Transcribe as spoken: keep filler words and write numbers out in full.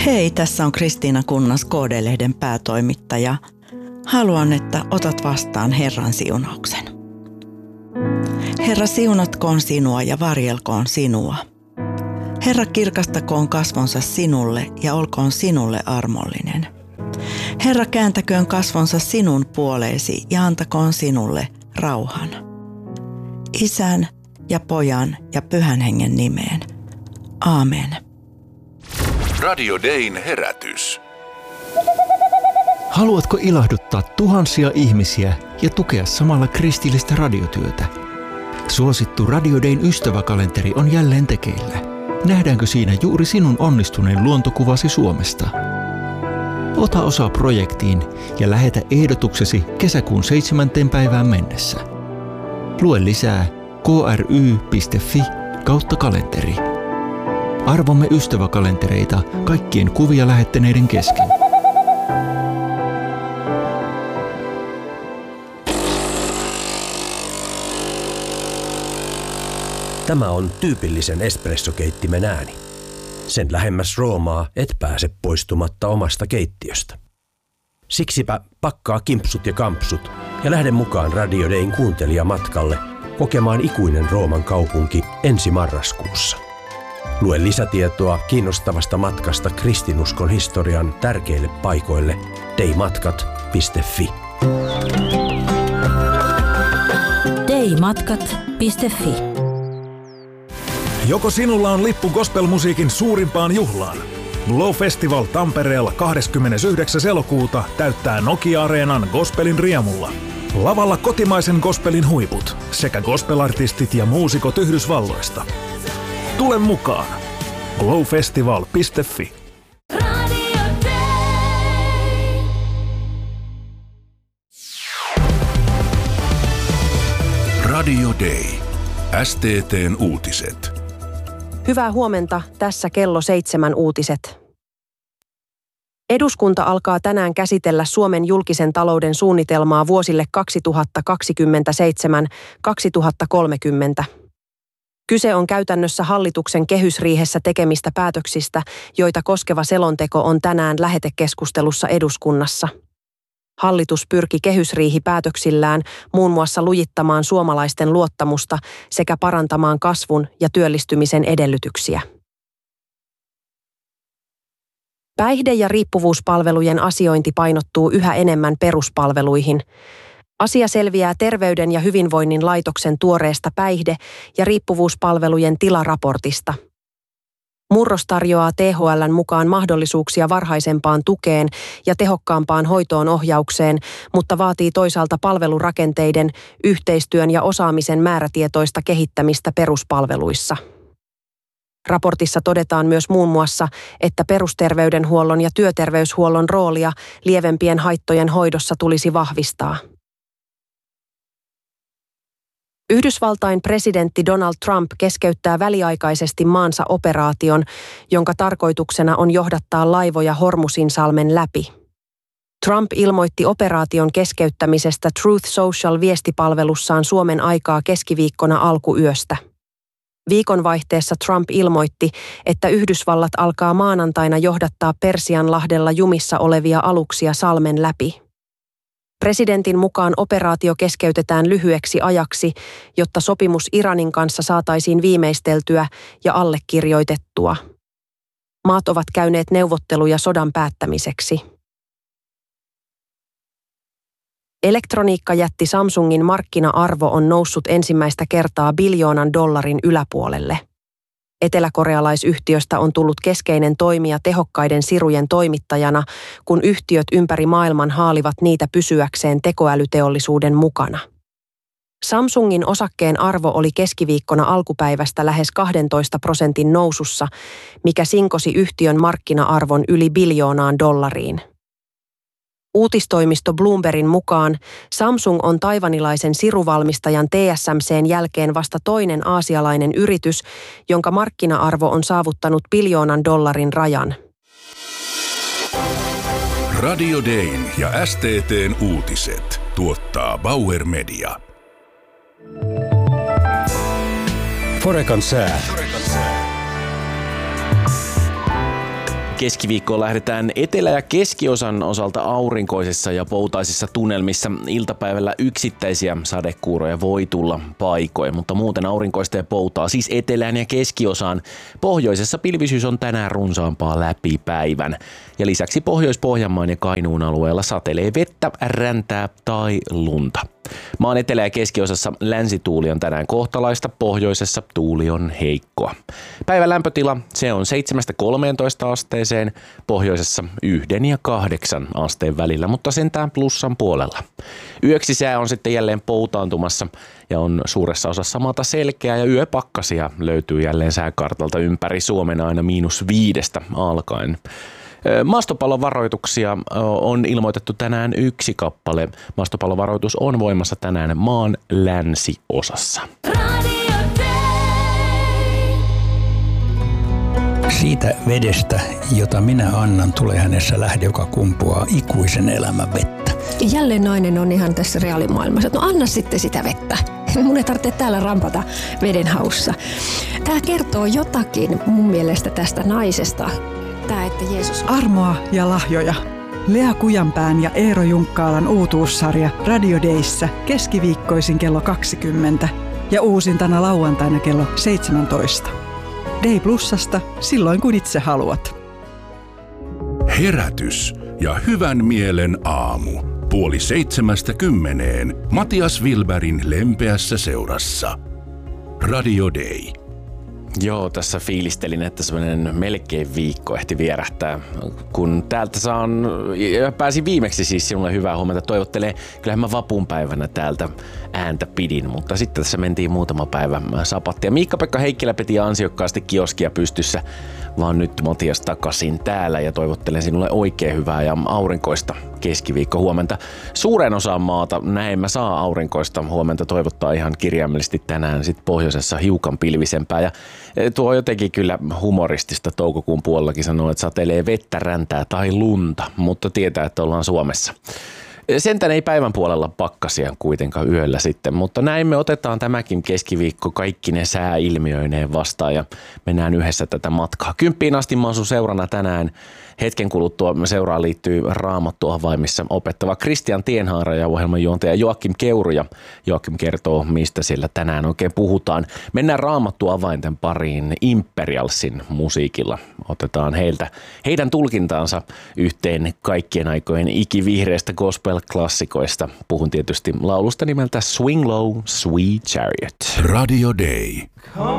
Hei, tässä on Kristiina Kunnas, K D-lehden päätoimittaja. Haluan, että otat vastaan Herran siunauksen. Herra, siunatkoon sinua ja varjelkoon sinua. Herra, kirkastakoon kasvonsa sinulle ja olkoon sinulle armollinen. Herra, kääntäköön kasvonsa sinun puoleesi ja antakoon sinulle rauhan. Isän ja Pojan ja Pyhän Hengen nimeen. Aamen. Radio Dayn herätys. Haluatko ilahduttaa tuhansia ihmisiä ja tukea samalla kristillistä radiotyötä? Suosittu Radio Dayn ystäväkalenteri on jälleen tekeillä. Nähdäänkö siinä juuri sinun onnistuneen luontokuvasi Suomesta? Ota osaa projektiin ja lähetä ehdotuksesi kesäkuun seitsemänteen päivään mennessä. Lue lisää kry piste fi kautta kalenteri. Arvomme ystäväkalentereita kaikkien kuvia lähettäneiden kesken. Tämä on tyypillisen espressokeittimen ääni. Sen lähemmäs Roomaa et pääse poistumatta omasta keittiöstä. Siksipä pakkaa kimpsut ja kampsut ja lähde mukaan Radio Dayn kuuntelijamatkalle kokemaan ikuinen Rooman kaupunki ensi marraskuussa. Lue lisätietoa kiinnostavasta matkasta kristinuskon historian tärkeille paikoille daymatkat piste fi. daymatkat piste fi. Joko sinulla on lippu gospelmusiikin suurimpaan juhlaan? Glow Festival Tampereella kahdeskymmenesyhdeksäs elokuuta täyttää Nokia-areenan gospelin riemulla. Lavalla kotimaisen gospelin huiput sekä gospelartistit ja muusikot Yhdysvalloista. Tule mukaan! glow festival piste fi. Radio Day. S T T:n uutiset. Hyvää huomenta, tässä kello seitsemän uutiset. Eduskunta alkaa tänään käsitellä Suomen julkisen talouden suunnitelmaa vuosille kaksituhattakaksikymmentäseitsemän kaksituhattakolmekymmentä. Kyse on käytännössä hallituksen kehysriihessä tekemistä päätöksistä, joita koskeva selonteko on tänään lähetekeskustelussa eduskunnassa. Hallitus pyrki kehysriihipäätöksillään muun muassa lujittamaan suomalaisten luottamusta sekä parantamaan kasvun ja työllistymisen edellytyksiä. Päihde- ja riippuvuuspalvelujen asiointi painottuu yhä enemmän peruspalveluihin. Asia selviää Terveyden ja hyvinvoinnin laitoksen tuoreesta päihde- ja riippuvuuspalvelujen tilaraportista. Murros tarjoaa T H L:n mukaan mahdollisuuksia varhaisempaan tukeen ja tehokkaampaan hoitoon ohjaukseen, mutta vaatii toisaalta palvelurakenteiden, yhteistyön ja osaamisen määrätietoista kehittämistä peruspalveluissa. Raportissa todetaan myös muun muassa, että perusterveydenhuollon ja työterveyshuollon roolia lievempien haittojen hoidossa tulisi vahvistaa. Yhdysvaltain presidentti Donald Trump keskeyttää väliaikaisesti maansa operaation, jonka tarkoituksena on johdattaa laivoja Hormuzinsalmen läpi. Trump ilmoitti operaation keskeyttämisestä Truth Social-viestipalvelussaan Suomen aikaa keskiviikkona alkuyöstä. Viikonvaihteessa Trump ilmoitti, että Yhdysvallat alkaa maanantaina johdattaa Persianlahdella jumissa olevia aluksia salmen läpi. Presidentin mukaan operaatio keskeytetään lyhyeksi ajaksi, jotta sopimus Iranin kanssa saataisiin viimeisteltyä ja allekirjoitettua. Maat ovat käyneet neuvotteluja sodan päättämiseksi. Elektroniikkajätti Samsungin markkina-arvo on noussut ensimmäistä kertaa biljoonan dollarin yläpuolelle. Eteläkorealaisyhtiöstä on tullut keskeinen toimija tehokkaiden sirujen toimittajana, kun yhtiöt ympäri maailman haalivat niitä pysyäkseen tekoälyteollisuuden mukana. Samsungin osakkeen arvo oli keskiviikkona alkupäivästä lähes kahdentoista prosentin nousussa, mikä sinkosi yhtiön markkina-arvon yli biljoonaan dollariin. Uutistoimisto Bloombergin mukaan Samsung on taivanilaisen siruvalmistajan T S M C:n jälkeen vasta toinen aasialainen yritys, jonka markkina-arvo on saavuttanut biljoonan dollarin rajan. Radio Dayn ja S T T:n uutiset tuottaa Bauer Media. Forekan sää. Keskiviikkoon lähdetään etelä- ja keskiosan osalta aurinkoisissa ja poutaisissa tunnelmissa. Iltapäivällä yksittäisiä sadekuuroja voi tulla paikoin, mutta muuten aurinkoista ja poutaa siis etelään ja keskiosaan. Pohjoisessa pilvisyys on tänään runsaampaa läpi päivän. Ja lisäksi Pohjois-Pohjanmaan ja Kainuun alueella satelee vettä, räntää tai lunta. Maan etelä- ja keskiosassa länsituuli on tänään kohtalaista, pohjoisessa tuuli on heikkoa. Päivän lämpötila, se on seitsemästä kolmeentoista asteeseen, pohjoisessa yhden ja kahdeksan asteen välillä, mutta sentään plussan puolella. Yöksi sää on sitten jälleen poutaantumassa ja on suuressa osassa maata selkeä ja yöpakkasia löytyy jälleen sääkartalta ympäri Suomen aina miinus viidestä alkaen. Maastopallovaroituksia on ilmoitettu tänään yksi kappale. Maastopallovaroitus on voimassa tänään maan länsiosassa. Siitä vedestä, jota minä annan, tulee hänessä lähde, joka kumpuaa ikuisen elämän vettä. Jälleen nainen on ihan tässä reaalimaailmassa, että no anna sitten sitä vettä. Mun ei tarvitse täällä rampata veden haussa. Tämä kertoo jotakin mun mielestä tästä naisesta. Tämä, että Jeesus... Armoa ja lahjoja. Lea Kujanpään ja Eero Junkkaalan uutuussarja Radio Dayssä keskiviikkoisin kello kaksikymmentä ja uusintana lauantaina kello seitsemäntoista. Day Plusasta silloin kun itse haluat. Herätys ja hyvän mielen aamu. Puoli seitsemästä kymmeneen Matias Wilbergin lempeässä seurassa. Radio Day. Joo, tässä fiilistelin, että semmoinen melkein viikko ehti vierähtää, kun täältä saan, pääsin viimeksi siis sinulle hyvää huomenta toivottelee. Kyllähän mä vapunpäivänä täältä ääntä pidin, mutta sitten tässä mentiin muutama päivä sapattia. Miikka-Pekka Heikkilä piti ansiokkaasti kioskia pystyssä, vaan nyt Matias takaisin täällä ja toivottelen sinulle oikein hyvää ja aurinkoista keskiviikko huomenta. Suuren osaan maata näin mä saa aurinkoista huomenta toivottaa ihan kirjaimellisesti tänään sit pohjoisessa hiukan pilvisempää ja tuo jotenkin kyllä humoristista toukokuun puolellakin sanoo, että satelee vettä, räntää tai lunta, mutta tietää, että ollaan Suomessa. Sentään ei päivän puolella pakkasia kuitenkaan yöllä sitten, mutta näin me otetaan tämäkin keskiviikko kaikki ne sääilmiöineen vastaan ja mennään yhdessä tätä matkaa. Kymppiin asti mä oon sun seurana tänään. Hetken kuluttua seuraan liittyy Raamattu-avaimissa opettava Kristian Tienhaara ja ohjelmanjuontaja Joakim Keuru. Ja Joakim kertoo, mistä sillä tänään oikein puhutaan. Mennään Raamattu-avainten pariin Imperialsin musiikilla. Otetaan heiltä heidän tulkintaansa yhteen kaikkien aikojen ikivihreistä gospel-klassikoista. Puhun tietysti laulusta nimeltä Swing Low, Sweet Chariot. Radio Day.